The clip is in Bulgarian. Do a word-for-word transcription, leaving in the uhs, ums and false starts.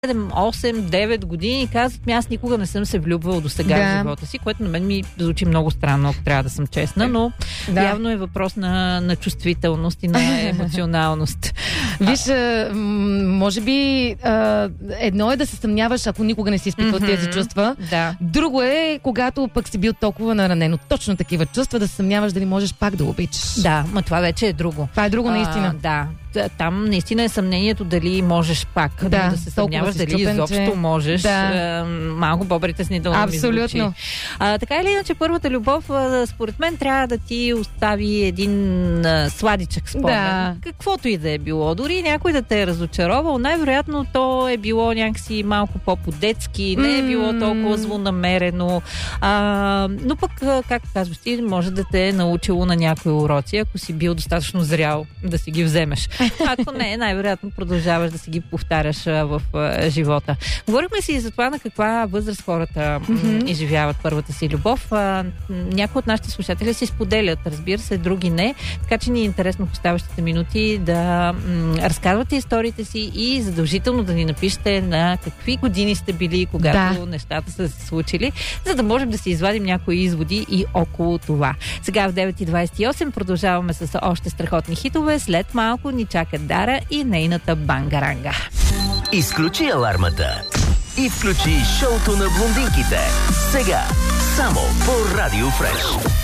седем, осем, девет години и казват ми, аз никога не съм се влюбвал до сега Да. в живота си, което на мен ми звучи много странно, ако трябва да съм честна, но Да. явно е въпрос на, на чувствителност и на емоционалност. Виж, а, м, може би а, едно е да се съмняваш, ако никога не си изпитвал Мгм. тези чувства. Да. Друго е, когато пък си бил толкова наранен от точно такива чувства, да се съмняваш дали можеш пак да обичаш. Да, ма това вече е друго. Това е друго наистина. А, да. Т- Там наистина е съмнението дали можеш пак да, Да, да се толкова съмняваш, си дали счупен, изобщо че- можеш. Да. А, малко по-притеснително ми Абсолютно. звучи. А, така или иначе, първата любов, а, според мен, трябва да ти остави един а, сладичък спомен. Да. Каквото и да е било. Дори някой да те е разочаровал, най-вероятно то е било някакси малко по-по-детски, не е било толкова злонамерено. А, но пък, а, както казваш ти, може да те е научило на някои уроци, ако си бил достатъчно зрял да си ги вземеш. Ако не, най-вероятно продължаваш да си ги повтаряш а, в а, живота. Говорихме си и за това на каква възраст хората м- Мгм. изживяват първата си любов. А, някои от нашите слушатели си споделят, разбира се, други не. Така че ни е интересно в оставащите минути да м- разказвате историите си и задължително да ни напишете на какви години сте били, когато Да. нещата са се случили, за да можем да си извадим някои изводи и около това. Сега в девет и двадесет и осем продължаваме с още страхотни хитове. След малко ни чакат Дара и нейната бангаранга. Изключи алармата и включи шоуто на блондинките. Сега, само по Радио Фреш.